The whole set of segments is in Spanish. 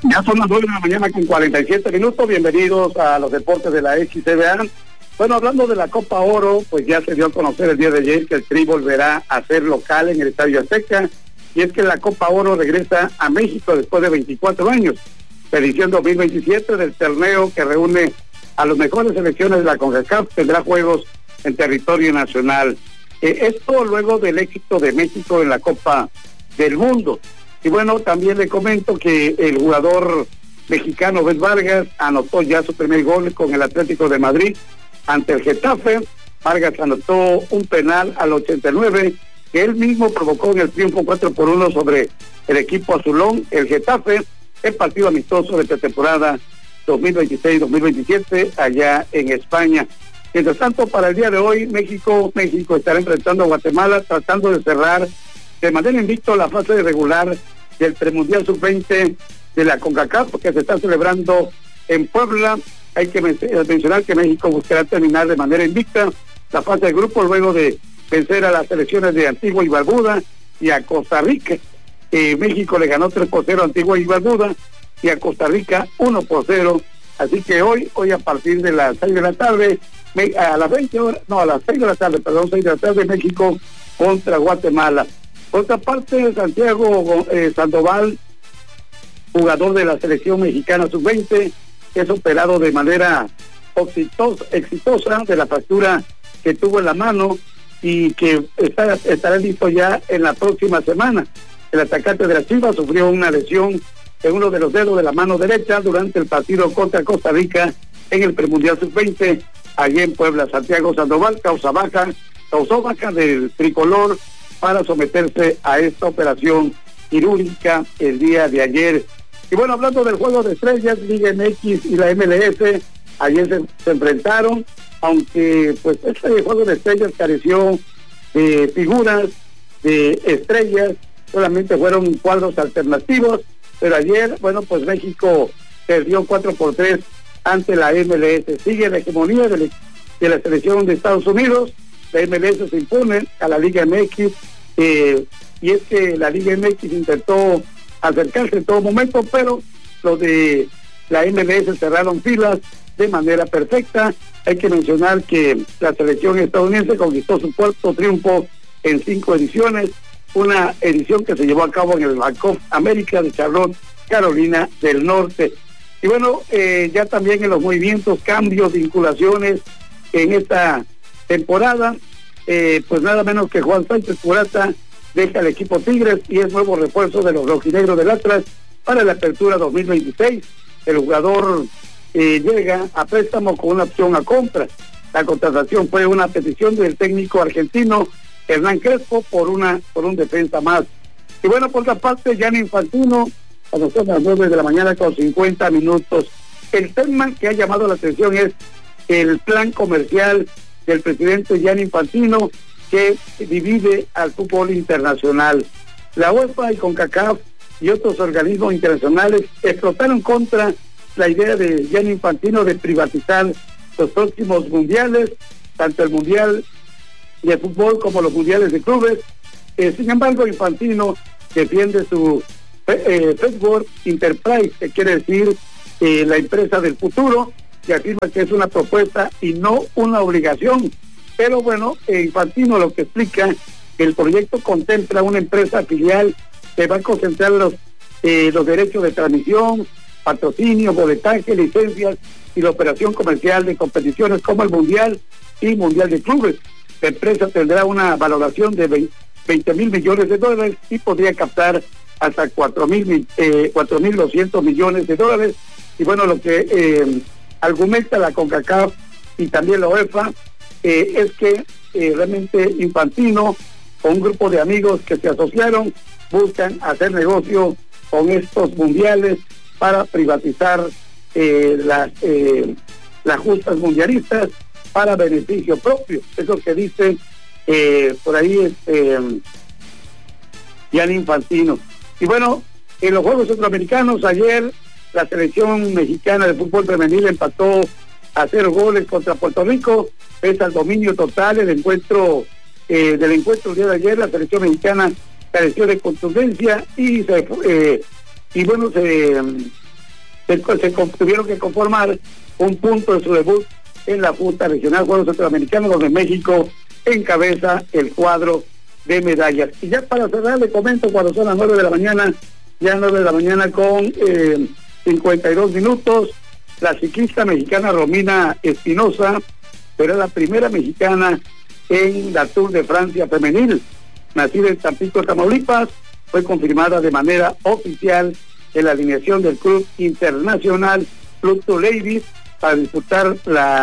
Ya son las 9 de la mañana con 47 minutos. Bienvenidos a los deportes de la XCBA. Bueno, hablando de la Copa Oro, pues ya se dio a conocer el día de ayer que el Tri volverá a ser local en el Estadio Azteca. Y es que la Copa Oro regresa a México después de 24 años. La edición 2027 del torneo que reúne a las mejores selecciones de la CONCACAF tendrá juegos en territorio nacional. Esto luego del éxito de México en la Copa del Mundo. Y bueno, también le comento que el jugador mexicano Abel Vargas anotó ya su primer gol con el Atlético de Madrid ante el Getafe. Vargas anotó un penal al 89 que él mismo provocó en el triunfo 4-1 sobre el equipo azulón, el Getafe, el partido amistoso de pretemporada 2026-2027 allá en España. Mientras tanto, para el día de hoy, México estará enfrentando a Guatemala, tratando de cerrar de manera invicto la fase regular del premundial sub-20 de la CONCACAF, que se está celebrando en Puebla. Hay que mencionar que México buscará terminar de manera invicta la fase de grupo luego de vencer a las selecciones de Antigua y Barbuda y a Costa Rica. México le ganó 3-0 a Antigua y Barbuda y a Costa Rica 1-0. Así que hoy a partir de las 6 de la tarde, a las 6 de la tarde, 6 de la tarde, México contra Guatemala. Por otra parte, Santiago Sandoval, jugador de la selección mexicana sub-20, es operado de manera exitosa de la fractura que tuvo en la mano y que estará listo ya en la próxima semana. El atacante de la Chivas sufrió una lesión en uno de los dedos de la mano derecha durante el partido contra Costa Rica en el premundial sub-20 allí en Puebla. Santiago Sandoval causó baja del tricolor para someterse a esta operación quirúrgica el día de ayer. Y bueno, hablando del juego de estrellas, Liga MX y la MLS, ayer se enfrentaron, aunque pues este juego de estrellas careció de figuras, de estrellas, solamente fueron cuadros alternativos, pero ayer, bueno, pues México perdió 4-3 ante la MLS. Sigue la hegemonía de la selección de Estados Unidos. La MLS se impone a la Liga MX, y es que la Liga MX intentó acercarse en todo momento, pero los de la MLS cerraron filas de manera perfecta. Hay que mencionar que la selección estadounidense conquistó su cuarto triunfo en 5 ediciones, una edición que se llevó a cabo en el Bank of America de Charlotte, Carolina del Norte. Y bueno, ya también en los movimientos, cambios, vinculaciones en esta temporada, pues nada menos que Juan Sánchez Purata deja el equipo Tigres y es nuevo refuerzo de los rojinegros del Atlas para la apertura 2026. El jugador llega a préstamo con una opción a compra. La contratación fue una petición del técnico argentino Hernán Crespo por un defensa más. Y bueno, por otra parte, Gianni Infantino, cuando son las 9 de la mañana con 50 minutos. El tema que ha llamado la atención es el plan comercial del presidente Gianni Infantino, que divide al fútbol internacional. La UEFA y CONCACAF y otros organismos internacionales explotaron contra la idea de Gianni Infantino de privatizar los próximos mundiales, tanto el mundial de fútbol como los mundiales de clubes. Sin embargo, Infantino defiende su Facebook Enterprise, que quiere decir la empresa del futuro, que afirma que es una propuesta y no una obligación. Pero bueno, Infantino lo que explica que el proyecto contempla una empresa filial que va a concentrar los derechos de transmisión, patrocinio, boletaje, licencias y la operación comercial de competiciones como el Mundial y Mundial de Clubes. La empresa tendrá una valoración de 20 mil millones de dólares y podría captar hasta 4.200 millones de dólares. Y bueno, lo que argumenta la CONCACAF y también la UEFA es que realmente Infantino, con un grupo de amigos que se asociaron, buscan hacer negocio con estos mundiales para privatizar las justas mundialistas para beneficio propio. Es lo que dice por ahí Gianni Infantino. Y bueno, en los Juegos Centroamericanos ayer la selección mexicana de fútbol femenil empató a 0 goles contra Puerto Rico, pese al dominio total. Del encuentro el día de ayer, la selección mexicana careció de contundencia y tuvieron que conformar un punto de su debut en la justa regional Juegos Centroamericanos, donde México encabeza el cuadro de medallas. Y ya para cerrar, le comento cuando son las 9 de la mañana, ya 9 de la mañana con 52 minutos, la ciclista mexicana Romina Espinosa será la primera mexicana en la Tour de Francia femenil. Nacida en Tampico, Tamaulipas, fue confirmada de manera oficial en la alineación del Club Internacional Club to Ladies para disputar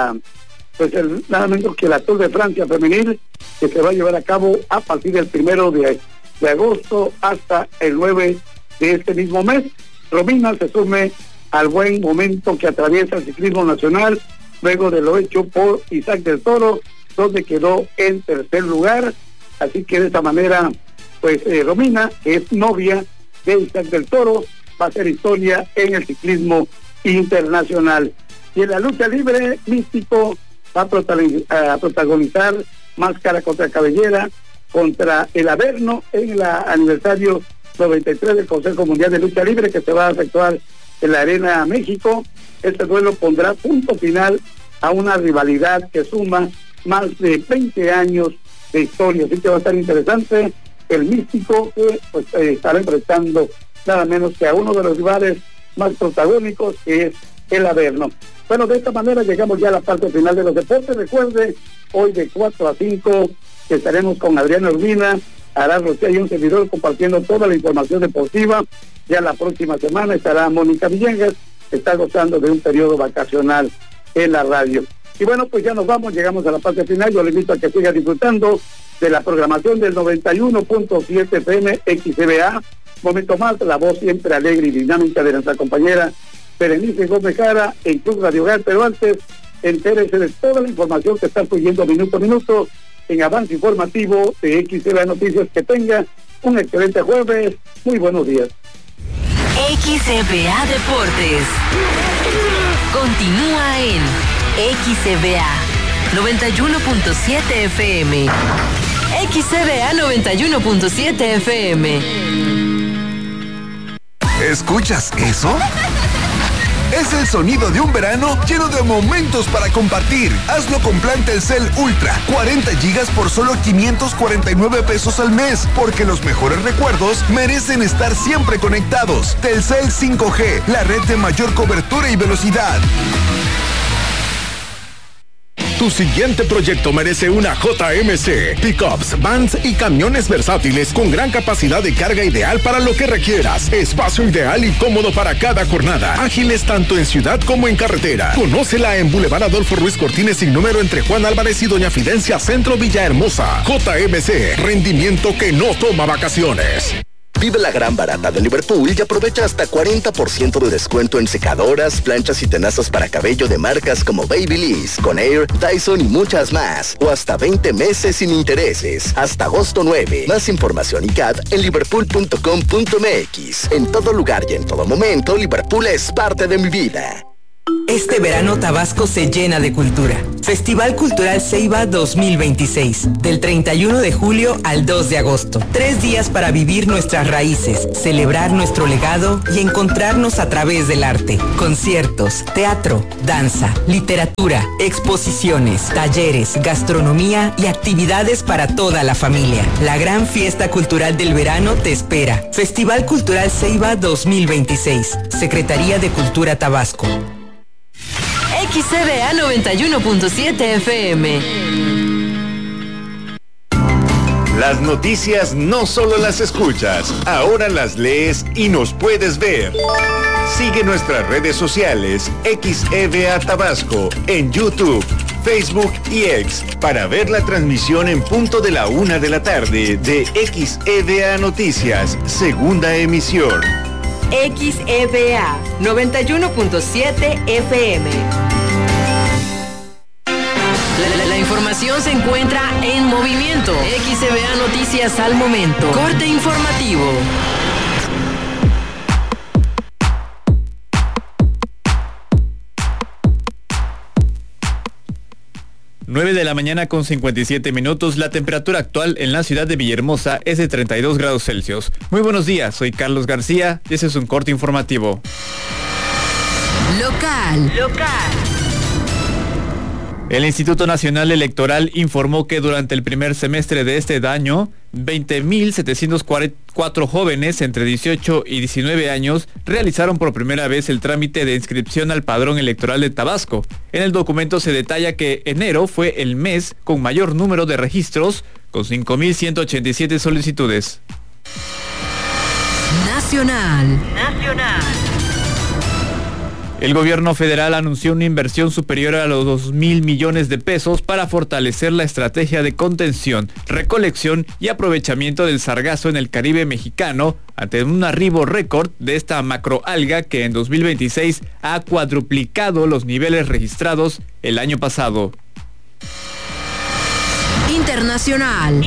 nada menos que la Tour de Francia femenil, que se va a llevar a cabo a partir del 1 de agosto hasta el 9 de este mismo mes. Romina se sume al buen momento que atraviesa el ciclismo nacional luego de lo hecho por Isaac del Toro, donde quedó en tercer lugar. Así que de esta manera, pues Romina, que es novia de Isaac del Toro, va a hacer historia en el ciclismo internacional. Y en la lucha libre, Místico va a protagonizar Máscara contra Cabellera contra el Averno en el aniversario 93 del Consejo Mundial de Lucha Libre, que se va a efectuar en la Arena México. Este duelo pondrá punto final a una rivalidad que suma más de 20 años de historia, así que va a estar interesante. El Místico que pues estará enfrentando nada menos que a uno de los rivales más protagónicos, que es el Averno. Bueno, de esta manera llegamos ya a la parte final de los deportes. Recuerde, hoy de 4 a 5 que estaremos con Adriana Urbina, Arad Rocía y un servidor compartiendo toda la información deportiva. Ya la próxima semana estará Mónica Villegas, que está gozando de un periodo vacacional en la radio. Y bueno, pues ya nos vamos, llegamos a la parte final. Yo le invito a que siga disfrutando de la programación del 91.7 FM XCBA. Momento más, la voz siempre alegre y dinámica de nuestra compañera Berenice Gómez Jara en Club Radio Hogar. Pero antes, entérese de toda la información que está fluyendo minuto a minuto en Avance Informativo de XCBA Noticias. Que tenga un excelente jueves. Muy buenos días. XCBA Deportes continúa en XCBA 91.7 FM. XCBA 91.7 FM. ¿Escuchas eso? Es el sonido de un verano lleno de momentos para compartir. Hazlo con plan Telcel Ultra. 40 gigas por solo 549 pesos al mes. Porque los mejores recuerdos merecen estar siempre conectados. Telcel 5G, la red de mayor cobertura y velocidad. Tu siguiente proyecto merece una JMC. Pickups, vans y camiones versátiles con gran capacidad de carga ideal para lo que requieras. Espacio ideal y cómodo para cada jornada. Ágiles tanto en ciudad como en carretera. Conócela en Boulevard Adolfo Ruiz Cortines sin número entre Juan Álvarez y Doña Fidencia, Centro Villahermosa. JMC, rendimiento que no toma vacaciones. Vive la gran barata de Liverpool y aprovecha hasta 40% de descuento en secadoras, planchas y tenazas para cabello de marcas como Babyliss, Conair, Dyson y muchas más. O hasta 20 meses sin intereses. Hasta agosto 9. Más información y CAT en liverpool.com.mx. En todo lugar y en todo momento, Liverpool es parte de mi vida. Este verano Tabasco se llena de cultura. Festival Cultural Ceiba 2026, del 31 de julio al 2 de agosto. 3 días para vivir nuestras raíces, celebrar nuestro legado y encontrarnos a través del arte. Conciertos, teatro, danza, literatura, exposiciones, talleres, gastronomía y actividades para toda la familia. La gran fiesta cultural del verano te espera. Festival Cultural Ceiba 2026, Secretaría de Cultura Tabasco. XCBA 91.7 FM. Las noticias no solo las escuchas, ahora las lees y nos puedes ver. Sigue nuestras redes sociales XCBA Tabasco en YouTube, Facebook y X para ver la transmisión en punto de la 1 de la tarde de XCBA Noticias, segunda emisión. XCBA 91.7 FM. La información se encuentra en movimiento. XCBA Noticias al momento. Corte informativo. Nueve de la mañana con 57 minutos. La temperatura actual en la ciudad de Villahermosa es de 32 grados Celsius. Muy buenos días, soy Carlos García y ese es un corte informativo. Local. El Instituto Nacional Electoral informó que durante el primer semestre de este año, 20.744 jóvenes entre 18 y 19 años realizaron por primera vez el trámite de inscripción al padrón electoral de Tabasco. En el documento se detalla que enero fue el mes con mayor número de registros, con 5.187 solicitudes. Nacional. El gobierno federal anunció una inversión superior a los 2.000 millones de pesos para fortalecer la estrategia de contención, recolección y aprovechamiento del sargazo en el Caribe mexicano ante un arribo récord de esta macroalga que en 2026 ha cuadruplicado los niveles registrados el año pasado. Internacional.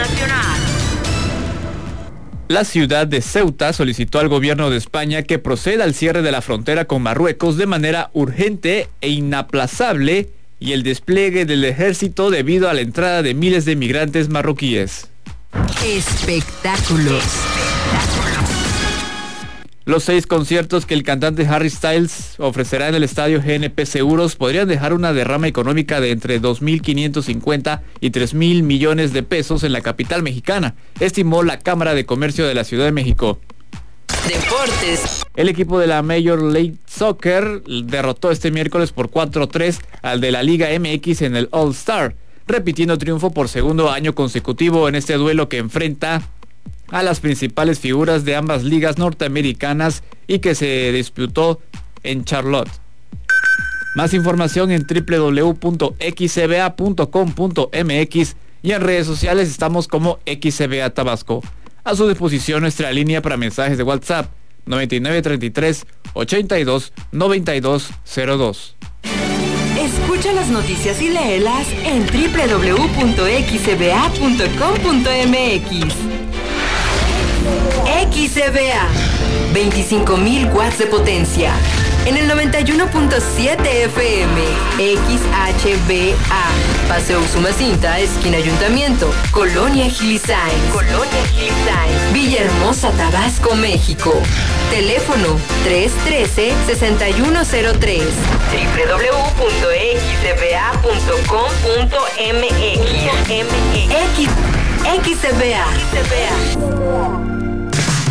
La ciudad de Ceuta solicitó al gobierno de España que proceda al cierre de la frontera con Marruecos de manera urgente e inaplazable y el despliegue del ejército debido a la entrada de miles de migrantes marroquíes. Espectáculos. Los 6 conciertos que el cantante Harry Styles ofrecerá en el estadio GNP Seguros podrían dejar una derrama económica de entre 2.550 y 3.000 millones de pesos en la capital mexicana, estimó la Cámara de Comercio de la Ciudad de México. Deportes. El equipo de la Major League Soccer derrotó este miércoles por 4-3 al de la Liga MX en el All-Star, repitiendo triunfo por segundo año consecutivo en este duelo que enfrenta a las principales figuras de ambas ligas norteamericanas y que se disputó en Charlotte. Más información en www.xcba.com.mx y en redes sociales estamos como XCBA Tabasco. A su disposición nuestra línea para mensajes de WhatsApp 9933 82 9202. Escucha las noticias y léelas en www.xcba.com.mx. XCBA, 25.000 watts de potencia. En el 91.7 FM, XHBA, Paseo Usumacinta, esquina Ayuntamiento, Colonia Gilisain, Villahermosa, Tabasco, México. Teléfono 313-6103. www.xcba.com.mx. XCBA.